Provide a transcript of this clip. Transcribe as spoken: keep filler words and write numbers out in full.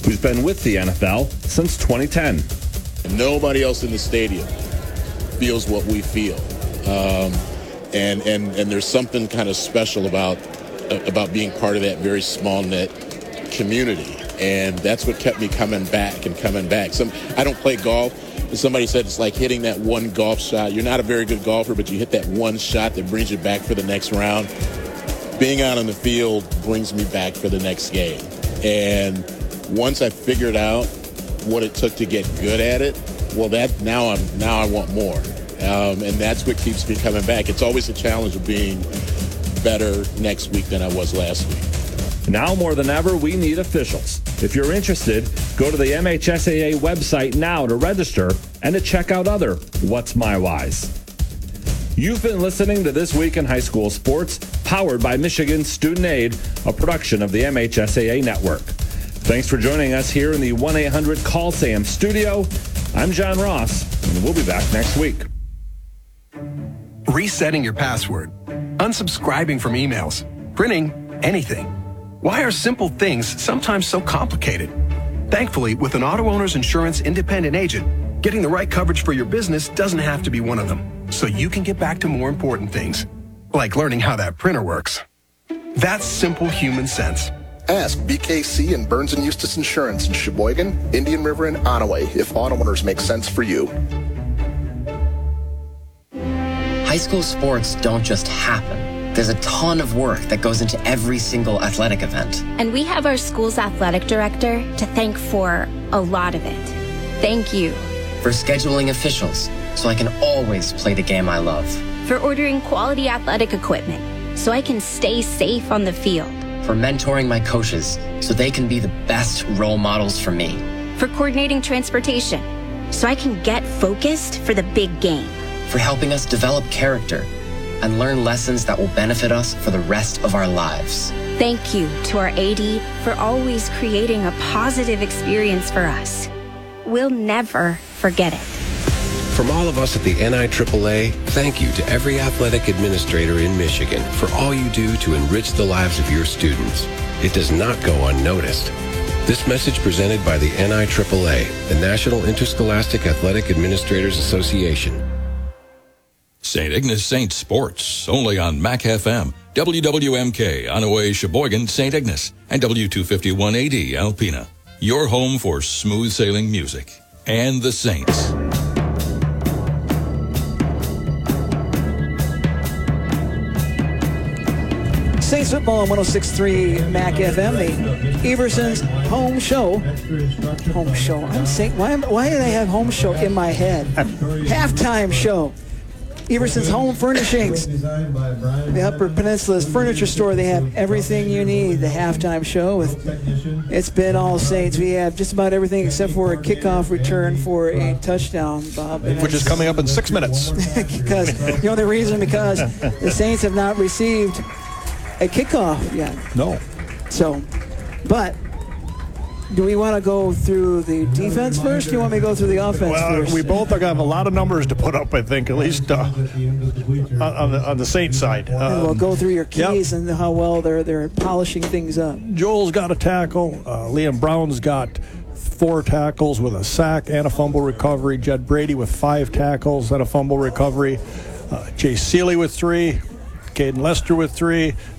who's been with the N F L since twenty ten. Nobody else in the stadium feels what we feel. Um, and, and, and there's something kind of special about, uh, about being part of that very small-knit community. And that's what kept me coming back and coming back. Some I don't play golf. Somebody said it's like hitting that one golf shot. You're not a very good golfer, but you hit that one shot that brings you back for the next round. Being out on the field brings me back for the next game. And once I figured out what it took to get good at it, well, that now I'm now I want more. Um, and that's what keeps me coming back. It's always a challenge of being better next week than I was last week. Now more than ever, we need officials. If you're interested, go to the M H S A A website now to register and to check out other What's My Whys. You've been listening to This Week in High School Sports, powered by Michigan Student Aid, a production of the M H S A A Network. Thanks for joining us here in the one eight hundred call SAM studio. I'm John Ross, and we'll be back next week. Resetting your password, unsubscribing from emails, printing anything. Why are simple things sometimes so complicated? Thankfully, with an Auto Owners Insurance independent agent, getting the right coverage for your business doesn't have to be one of them, so you can get back to more important things, like learning how that printer works. That's simple human sense. Ask B K C and Burns and Eustace Insurance in Sheboygan, Indian River, and Onaway if auto owners make sense for you. High school sports don't just happen. There's a ton of work that goes into every single athletic event. And we have our school's athletic director to thank for a lot of it. Thank you. For scheduling officials, so I can always play the game I love. For ordering quality athletic equipment, so I can stay safe on the field. For mentoring my coaches, so they can be the best role models for me. For coordinating transportation, so I can get focused for the big game. For helping us develop character and learn lessons that will benefit us for the rest of our lives. Thank you to our A D for always creating a positive experience for us. We'll never forget it. From all of us at the N I triple A, thank you to every athletic administrator in Michigan for all you do to enrich the lives of your students. It does not go unnoticed. This message presented by the N I triple A, the National Interscholastic Athletic Administrators Association. Saint Ignace Saint Sports, only on M A C F M, W W M K, Onaway, Sheboygan, Saint Ignace, and W two fifty-one A D, Alpena. Your home for smooth sailing music and the Saints. Saints football on one oh six point three M A C F M, the Everson's home show. Home show. I'm saying, why, why do they have home show in my head? Halftime show. Everson's Home Furnishings, the Upper Peninsula's furniture store. They have everything you need. The halftime show with It's Been All Saints. We have just about everything except for a kickoff return for a touchdown, Bob. Which is coming up in six minutes. Because the only reason because the Saints have not received a kickoff yet. No. So, but do we want to go through the defense first? Or do you want me to go through the offense well, first? We both are going to have a lot of numbers to put up, I think, at least uh, on, the, on the Saints side. Um, and we'll go through your keys yep. and how well they're they're polishing things up. Joel's got a tackle. Uh, Liam Brown's got four tackles with a sack and a fumble recovery. Jed Brady with five tackles and a fumble recovery. Uh, Chase Seeley with three. Caden Lester with three.